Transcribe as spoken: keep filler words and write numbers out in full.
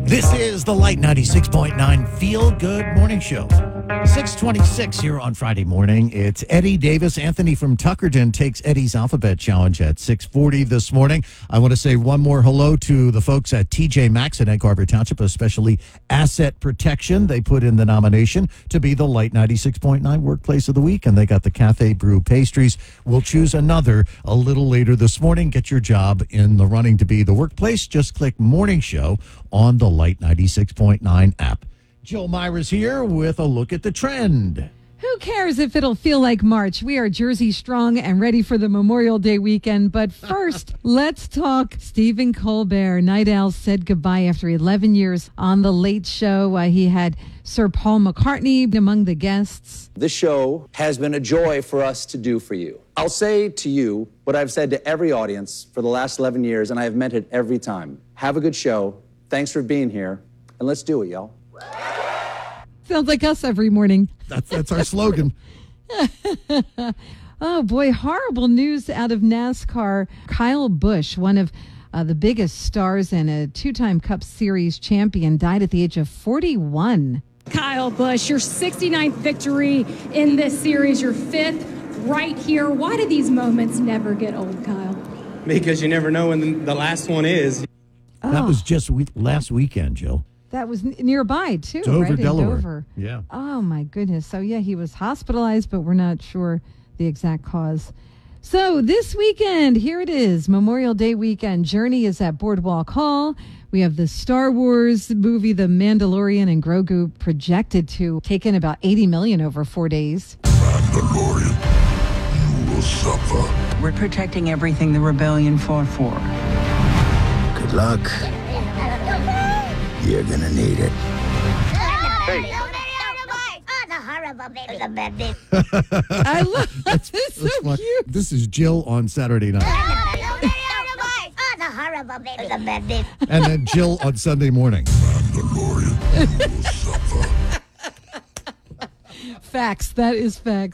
This is the Light ninety-six point nine Feel Good Morning Show. six twenty-six here on Friday morning. It's Eddie Davis. Anthony from Tuckerton takes Eddie's Alphabet Challenge at six forty this morning. I want to say one more hello to the folks at T J Maxx in Egg Harbor Township, especially Asset Protection. They put in the nomination to be the Light ninety-six point nine Workplace of the Week, and they got the Cafe Brew pastries. We'll choose another a little later this morning. Get your job in the running to be the workplace. Just click Morning Show on the Light ninety-six point nine app. Jill Myra's here with a look at the trend. Who cares if it'll feel like March? We are Jersey strong and ready for the Memorial Day weekend. But first, let's talk Stephen Colbert. Night Owl said goodbye after eleven years on The Late Show. Uh, he had Sir Paul McCartney among the guests. This show has been a joy for us to do for you. I'll say to you what I've said to every audience for the last eleven years, and I have meant it every time. Have a good show. Thanks for being here. And let's do it, y'all. Sounds like us every morning. That's that's our slogan. Oh, boy. Horrible news out of NASCAR. Kyle Busch, one of uh, the biggest stars and a two-time Cup Series champion, died at the age of forty-one. Kyle Busch, your sixty-ninth victory in this series, your fifth right here. Why do these moments never get old, Kyle? Because you never know when the, the last one is. Oh, That was just we- last weekend, Jill. that was n- nearby, too, Dover, right? In Delaware. Dover. Yeah. Oh, my goodness. So, yeah, he was hospitalized, but we're not sure the exact cause. So this weekend, here it is, Memorial Day weekend. Journey is at Boardwalk Hall. We have the Star Wars movie, The Mandalorian and Grogu, projected to take in about eighty million dollars over four days. Mandalorian, you will suffer. We're protecting everything the rebellion fought for. Good luck. You're gonna need it. I love this. It's so That's cute. This is Jill on Saturday night. And then Jill on Sunday morning. Mandalorian, you will suffer. Facts. That is facts.